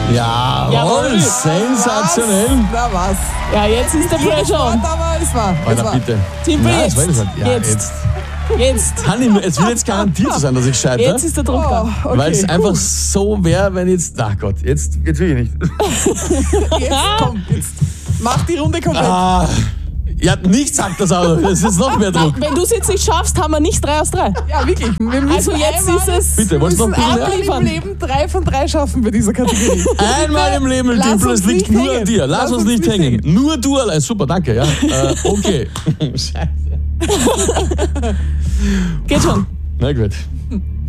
Jawohl, Jawohl. sensationell. Na was? Ja, jetzt ist der Pressure on. Aber es war. Alter, bitte. Timpel, Nein, das jetzt. war das nicht. Ja, Jetzt. Jetzt. Es wird jetzt garantiert so sein, dass ich scheitere. Jetzt ist der Druck da. Okay, Weil es einfach so wäre, wenn jetzt... Ach Gott, jetzt will ich nicht. Jetzt, komm, jetzt. Mach die Runde komplett. Ja, nichts sagt das Auto. Es ist noch mehr Druck. Wenn du es jetzt nicht schaffst, haben wir nicht 3 aus 3. Ja, wirklich. Wir müssen Also jetzt einmal, ist es... Bitte, wolltest du noch ein bisschen einmal mehr? im Leben 3 von 3 schaffen bei dieser Kategorie. Einmal im Leben, Lass Timpel, es uns liegt nicht nur an hängen. dir. Lass uns nicht hängen. Nur du allein. Super, danke. Ja. Okay. Scheiße. Geht schon. Na gut.